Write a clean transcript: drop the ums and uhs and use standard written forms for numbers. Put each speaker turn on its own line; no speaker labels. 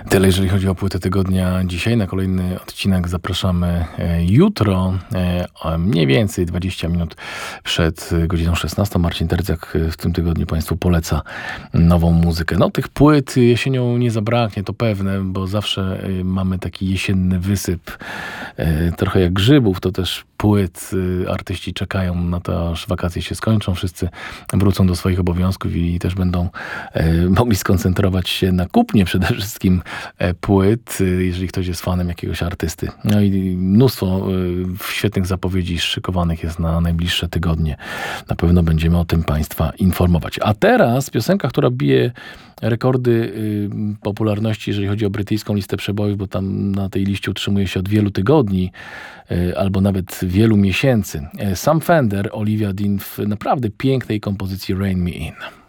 Tyle, jeżeli chodzi o płytę tygodnia dzisiaj. Na kolejny odcinek zapraszamy jutro, mniej więcej 20 minut przed godziną 16. Marcin Tercak w tym tygodniu Państwu poleca nową muzykę. No, tych płyt jesienią nie zabraknie, to pewne, bo zawsze mamy taki jesienny wysyp, trochę jak grzybów, to też płyt. Artyści czekają na to, aż wakacje się skończą, wszyscy wrócą do swoich obowiązków i też będą mogli skoncentrować się na kupnie przede wszystkim płyt, jeżeli ktoś jest fanem jakiegoś artysty. No i mnóstwo świetnych zapowiedzi szykowanych jest na najbliższe tygodnie. Na pewno będziemy o tym Państwa informować. A teraz piosenka, która bije rekordy popularności, jeżeli chodzi o brytyjską listę przebojów, bo tam na tej liście utrzymuje się od wielu tygodni, albo nawet wielu miesięcy. Sam Fender, Olivia Dean w naprawdę pięknej kompozycji Rain Me In.